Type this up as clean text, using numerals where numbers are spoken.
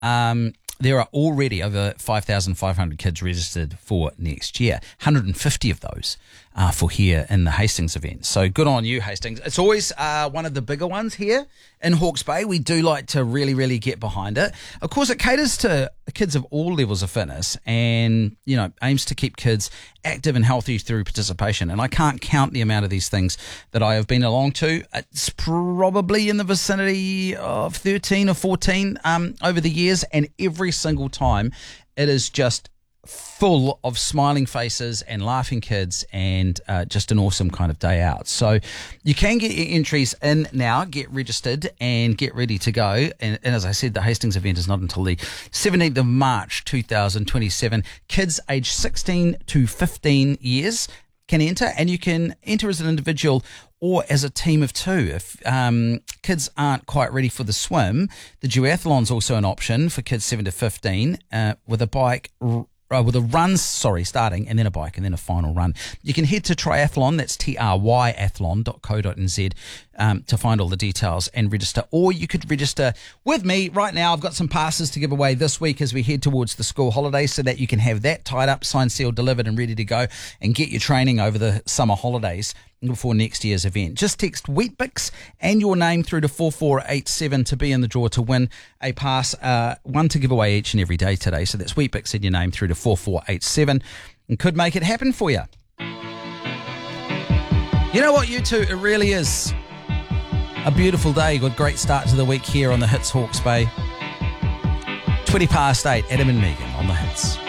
there are already over 5,500 kids registered for next year. 150 of those are for here in the Hastings event. So good on you, Hastings. It's always one of the bigger ones here in Hawke's Bay. We do like to really, really get behind it. Of course, it caters to kids of all levels of fitness and, aims to keep kids active and healthy through participation. And I can't count the amount of these things that I have been along to. It's probably in the vicinity of 13 or 14 over the years. And every single time it is just full of smiling faces and laughing kids and just an awesome kind of day out. So you can get your entries in now, get registered and get ready to go. And as I said, the Hastings event is not until the 17th of March 2027. Kids aged 16 to 15 years can enter, and you can enter as an individual or as a team of two. If kids aren't quite ready for the swim, the duathlon's also an option for kids 7 to 15 with a run starting, and then a bike, and then a final run. You can head to Triathlon, that's tryathlon.co.nz, to find all the details and register. Or you could register with me right now. I've got some passes to give away this week as we head towards the school holidays, so that you can have that tied up, signed, sealed, delivered, and ready to go, and get your training over the summer holidays before next year's event. Just text Weet-Bix and your name through to 4487 to be in the draw to win a pass, one to give away each and every day today. So that's Weet-Bix and your name through to 4487, and could make it happen for you. You know what, you two? It really is a beautiful day. Good, great start to the week here on the Hits Hawke's Bay. 8:20, Adam and Megan on the Hits.